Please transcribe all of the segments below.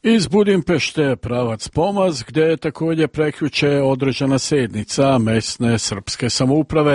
Iz Budimpešte pravac Pomaz, gdje je također prekjuče održana sjednica mesne srpske samouprave.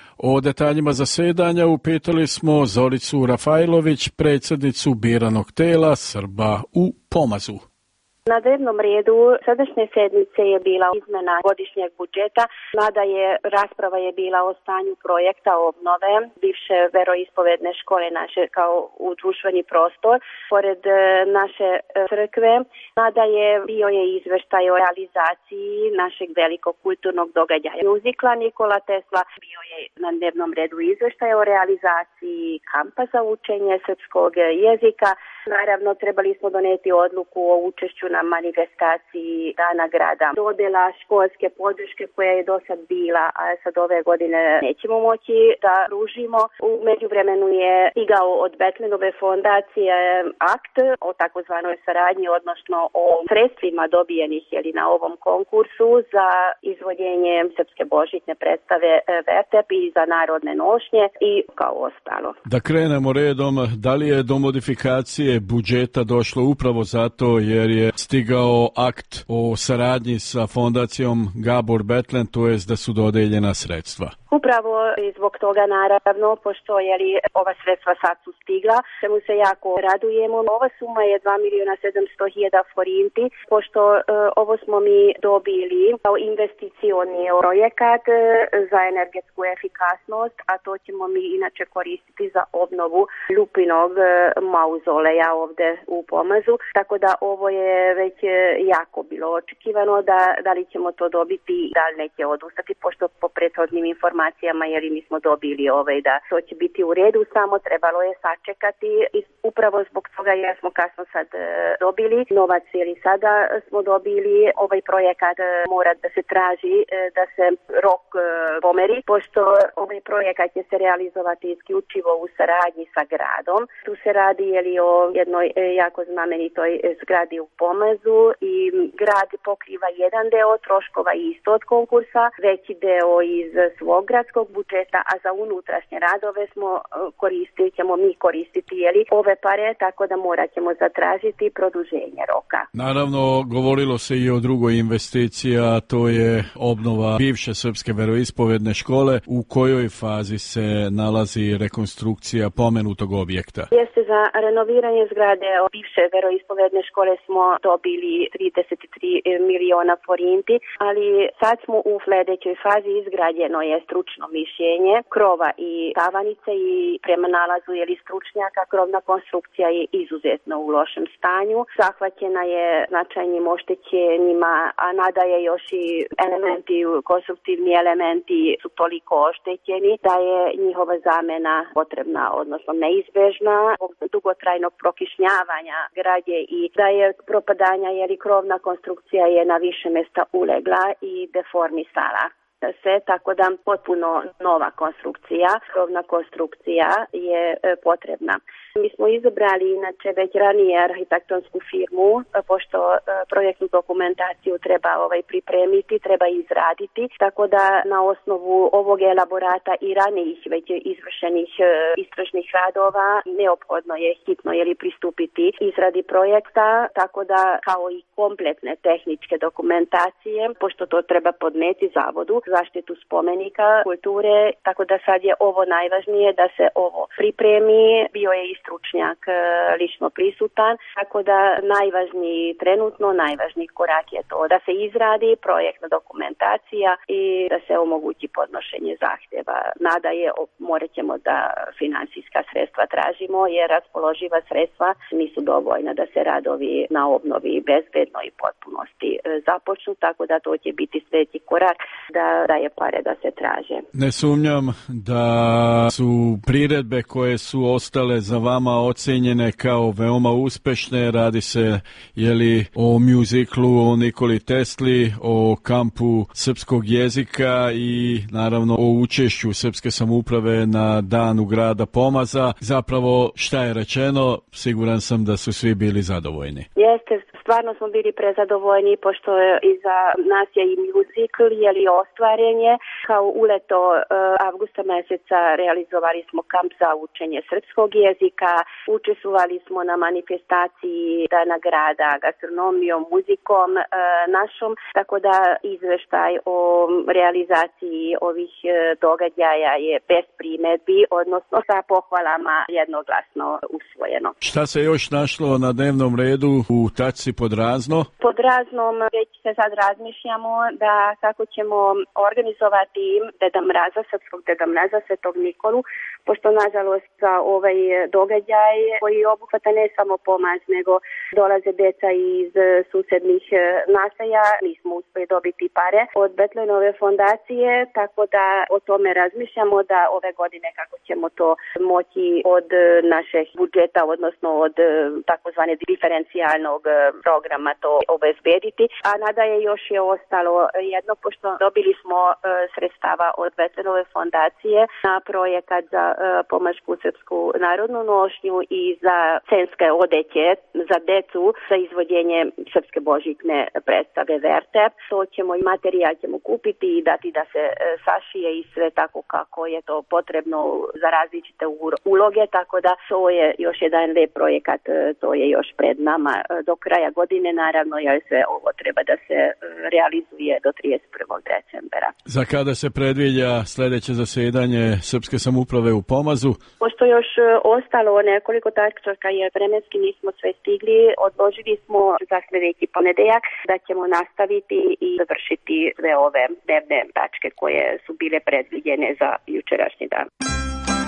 O detaljima zasedanja upitali smo Zoricu Rafajlović, predsjednicu biranog tela Srba u Pomazu. Na dnevnom redu sadašnje sednice je bila izmena godišnjeg budžeta, mada je rasprava je bila o stanju projekta obnove bivše veroispovedne škole naše kao u društveni prostor pored naše crkve. Mada bio je izveštaj o realizaciji našeg velikog kulturnog događaja muzikla Nikola Tesla. Bio je na dnevnom redu izveštaj o realizaciji kampa za učenje srpskog jezika. Naravno, trebali smo doneti odluku o učešću na manifestaciji Dana grada. Dodela školske podrške koja je do sad bila, a sad ove godine nećemo moći da pružimo. U međuvremenu je stigao od Betlenove fondacije akt o takozvanoj saradnji, odnosno o sredstvima dobijenih na ovom konkursu za izvođenje srpske božićne predstave Vertep i za narodne nošnje i kao ostalo. Da krenemo redom, da li je do modifikacije budžeta došlo upravo zato jer je stigao akt o saradnji sa fondacijom Gabor Betlen, to jest da su dodeljena sredstva? Upravo i zbog toga naravno, pošto ova sredstva sad su stigla, čemu se jako radujemo. Ova suma je 2.700.000 forinti, pošto ovo smo mi dobili kao investicioni projekat za energetsku efikasnost, a to ćemo mi inače koristiti za obnovu Ljupinog mauzoleja ovdje u Pomazu. Tako da ovo je već jako bilo očekivano da li ćemo to dobiti, da li neće odustati, pošto po prethodnim informacijama mi smo dobili da to će biti u redu, samo trebalo je sačekati i upravo zbog toga jer smo kasno sad dobili novac sada smo dobili ovaj projekat mora da se traži da se rok pomeri, pošto ovaj projekat će se realizovati isključivo u saradnji sa gradom. Tu se radi o jednoj jako znamenitoj zgradi u Pomazu i grad pokriva jedan deo troškova isto od konkursa, veći deo iz svog gradskog budžeta, a za unutrašnje radove ćemo mi koristiti ove pare, tako da morat ćemo zatražiti produženje roka. Naravno, govorilo se i o drugoj investiciji, a to je obnova bivše srpske veroispovedne škole. U kojoj fazi se nalazi rekonstrukcija pomenutog objekta? Jeste, za renoviranje zgrade bivše veroispovedne škole smo dobili 33 miliona forinti, ali sad smo u sledećoj fazi. Izgrađeno je stručno mišljenje krova i tavanice i prema nalazu stručnjaka krovna konstrukcija je izuzetno u lošem stanju. Zahvaćena je značajnim oštećenjima, a nadalje još i konstruktivni elementi su toliko oštećeni da je njihova zamena potrebna, odnosno neizbežna zbog dugotrajnog prokišnjavanja građe i da je propadanja krovna konstrukcija je na više mjesta ulegla i deformisala se, tako da potpuno nova konstrukcija, krovna konstrukcija je potrebna. Mi smo izabrali inače već ranije arhitektonsku firmu, pošto projektnu dokumentaciju treba pripremiti, treba izraditi, tako da na osnovu ovog elaborata i ranijih već izvršenih istražnih radova neophodno je hitno pristupiti izradi projekta, tako da kao i kompletne tehničke dokumentacije, pošto to treba podneti Zavodu zaštitu spomenika kulture, tako da sad je ovo najvažnije da se ovo pripremi. Bio je i stručnjak lično prisutan, tako da najvažniji korak je to da se izradi projektna dokumentacija i da se omogući podnošenje zahtjeva. Nadalje morat ćemo da finansijska sredstva tražimo jer raspoloživa sredstva nisu dovoljna da se radovi na obnovi bezbedno i potpunosti započnu, tako da to će biti sljedeći korak da je pare da se traže. Ne sumnjam da su priredbe koje su ostale za vama ocenjene kao veoma uspešne. Radi se o mjuziklu, o Nikoli Tesli, o kampu srpskog jezika i naravno o učešću srpske samouprave na danu grada Pomaza. Zapravo šta je rečeno, siguran sam da su svi bili zadovoljni. Jeste, stvarno smo bili prezadovoljni pošto iza nas je i mjuzikl ostvarenje. Kao uleto avgusta mjeseca realizovali smo kamp za učenje srpskog jezika učenika. Učestvovali smo na manifestaciji Dana grada gastronomijom, muzikom našom, tako da izveštaj o realizaciji ovih događaja je bez primedbi, odnosno sa pohvalama jednoglasno usvojeno. Šta se još našlo na dnevnom redu u tačci pod razno? Pod raznom već se sad razmišljamo da kako ćemo organizovati Deda Mraza, srpskog Deda Mraza, Svetog Nikolu, pošto nažalost za ovaj događaj koji obuhvata ne samo Pomaz, nego dolaze deca iz susednih naselja, nismo uspjeli dobiti pare od Betlenove fondacije, tako da o tome razmišljamo da ove godine kako ćemo to moći od našeg budžeta, odnosno od takozvane diferencijalnog programa to obezbediti. A nadalje još je ostalo jedno, pošto dobili smo sredstava od Betlenove fondacije na projekat za pomažku srpsku narodnu nošnju i za scenske odeće za decu za izvođenje srpske božićne predstave Vertep. To ćemo i materijal ćemo kupiti i dati da se sašije i sve tako kako je to potrebno za različite uloge, tako da to je još jedan lep projekat, to je još pred nama do kraja godine, naravno, jer sve ovo treba da se realizuje do 31. decembra. Za kada se predviđa sljedeće zasjedanje Srpske samouprave u Pomazu? Pošto još ostalo nekoliko tačaka jer vremenski nismo sve stigli, odložili smo za sljedeći ponedeljak da ćemo nastaviti i završiti sve ove dnevne tačke koje su bile predviđene za jučerašnji dan.